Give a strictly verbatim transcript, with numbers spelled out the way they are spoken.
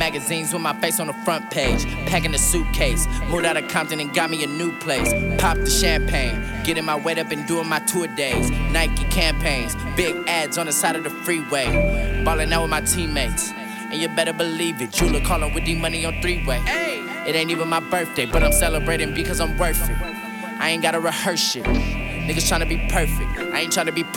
magazines with my face on the front page. Packing a suitcase, moved out of Compton and got me a new place. Pop the champagne, getting my weight up and doing my tour days. Nike campaigns, big ads on the side of the freeway. Ballin' out with my teammates, and you better believe it. Jula calling with D-Money on three-way. It ain't even my birthday, but I'm celebrating because I'm worth it. I ain't gotta rehearse shit. Niggas tryna be perfect, I ain't tryna be